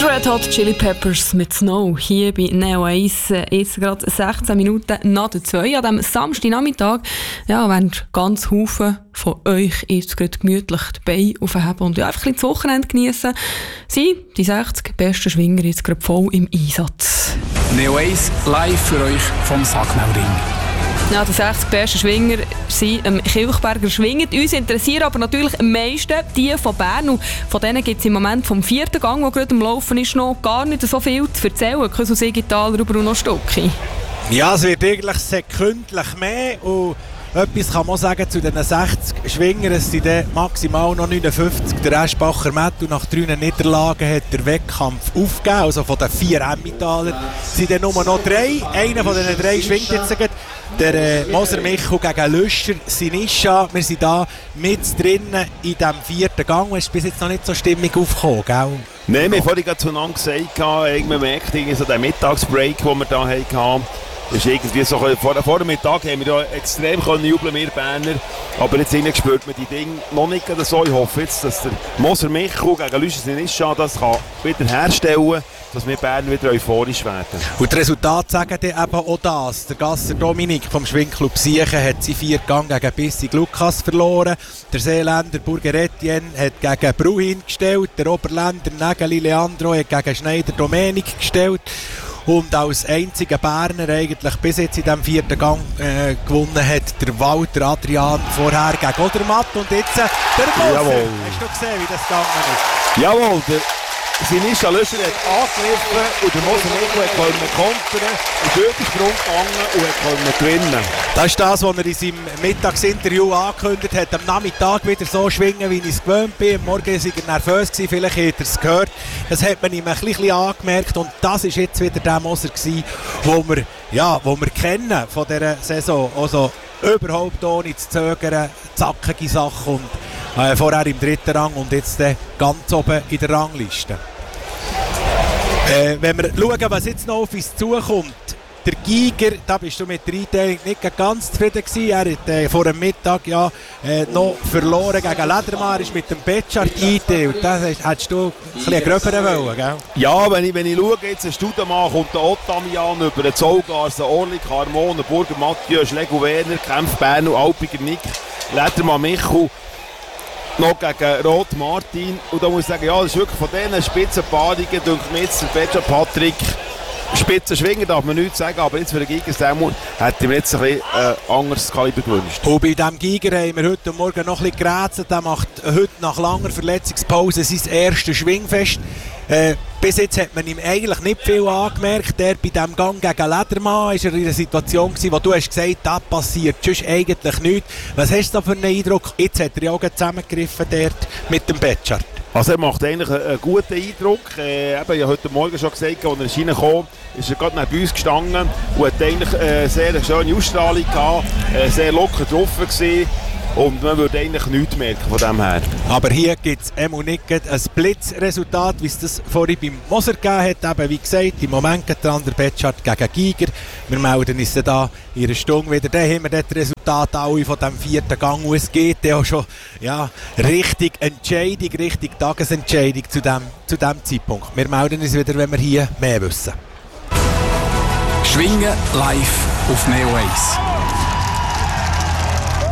Red Hot Chili Peppers mit Snow hier bei Neo 1. Jetzt gerade 16 Minuten nach der 2 an diesem Samstagnachmittag. Ja, während ganz Haufen von euch jetzt gerade gemütlich die Beine aufheben und ja, einfach ein bisschen das Wochenende geniessen, sind die 60 besten Schwinger jetzt gerade voll im Einsatz. Neo 1 live für euch vom Sacknauring. Ja, die 60 besten Schwinger sind am Kilchberger Schwingen. Uns interessieren aber natürlich am meisten die von Bern. Und von denen gibt es im Moment vom 4. Gang, der gerade am Laufen ist, noch gar nicht so viel zu erzählen. Küssel Sigenthaler und Bruno Stucki. Ja, es wird eigentlich sekündlich mehr. Und etwas kann man sagen zu diesen 60 Schwingern. Es sind maximal noch 59. Der Eschbacher Mattu nach 3 Niederlagen hat der Wettkampf aufgegeben. Also von den 4 Emmentalern sind dann nur noch 3. Einer von diesen 3 schwingt jetzt. Der Moser Michel gegen Lüscher Sinischa. Wir sind da mit drinnen in diesem 4. Gang. Es ist bis jetzt noch nicht so stimmig aufgekommen, gell? Nein, wir haben vorhin zueinander gesagt, man merkt so den Mittagsbreak, den wir da hatten. Ist irgendwie so, vor dem Mittag haben wir ja extrem jubeln, wir Berner. Aber jetzt spürt man die Dinge noch nicht so. Ich hoffe jetzt, dass der Moser Michel gegen Lüscher Sinischa das kann wieder herstellen kann, dass wir Bern wieder euphorisch werden. Und das Resultat sagen dann eben auch das. Der Gasser Dominik vom Schwingclub Siechen hat seinen 4. Gang gegen Bissig Lukas verloren. Der Seeländer Burger Etienne hat gegen Bruhin gestellt. Der Oberländer Nägeli Leandro hat gegen Schneider Domenik gestellt. Und als einziger Berner eigentlich bis jetzt in diesem 4. Gang gewonnen hat der Walter Adrian vorher gegen Odermatt und jetzt der Moser. Jawohl. Hast du gesehen, wie das gegangen ist? Jawohl, der Sinischa Löscher hat angegriffen und der Moser Michel konnte kontern und dort ist Grund gegangen und konnte gewinnen. Das ist das, was er in seinem Mittagsinterview angekündigt hat. Am Nachmittag wieder so schwingen, wie ich es gewöhnt bin. Am Morgen war er nervös, vielleicht hat er es gehört. Das hat man ihm ein bisschen angemerkt und das war jetzt wieder der Moser, den wir kennen von dieser Saison. Also überhaupt ohne zu zögern, zackige Sachen und vorher im 3. Rang und jetzt ganz oben in der Rangliste. Wenn wir schauen, was jetzt noch auf uns zukommt, der Giger, da bist du mit der Einteilung nicht ganz zufrieden gewesen. Er hat vor dem Mittag noch verloren gegen Ledermann, ist mit dem Betschart eingeteilt. Das hättest du ein bisschen gröberen wollen, gell? Ja, wenn ich schaue, jetzt ein Studemann kommt der Ottamian über den Zolgarsen, Orlik, Harmon, Burger Mathieu, Schlegel Werner, Kempf Bern und Alpiger Nick, Ledermann Michel, noch gegen Roth Martin. Und da muss ich sagen, ja, das ist wirklich von diesen Spitzenpaarungen, denke mir jetzt der Betschart Patrick, Spitze schwingen darf man nichts sagen, aber jetzt für den Giger Samuel hätte ich mir jetzt ein bisschen anderes Kaliber gewünscht. Und bei diesem Giger haben wir heute Morgen noch ein bisschen gerätselt. Der macht heute nach langer Verletzungspause sein erstes Schwingfest. Bis jetzt hat man ihm eigentlich nicht viel angemerkt. Bei diesem Gang gegen Ledermann war er in einer Situation, wo du hast gesagt, da passiert sonst eigentlich nichts. Was hast du da für einen Eindruck? Jetzt hat er ja auch zusammengegriffen dort mit dem Betschart. Also er macht eigentlich einen guten Eindruck. Ich habe heute Morgen schon gesagt, als er reinkam, ist er gerade neben uns gestanden und hat eigentlich eine sehr schöne Ausstrahlung gehabt, sehr locker getroffen gewesen. Und man würde eigentlich nichts merken von dem her. Aber hier gibt es nicht ein Blitzresultat, wie es das vorhin beim Moser gegeben hat. Eben, wie gesagt, im Moment geht der andere Betschart gegen Giger. Wir melden uns da in einer Stunde wieder. Dann haben wir das Resultat alle von diesem 4. Gang. Und es geht ja auch schon richtig Entscheidung, richtig Tagesentscheidung zu diesem Zeitpunkt. Wir melden uns wieder, wenn wir hier mehr wissen. Schwingen live auf Neo 1.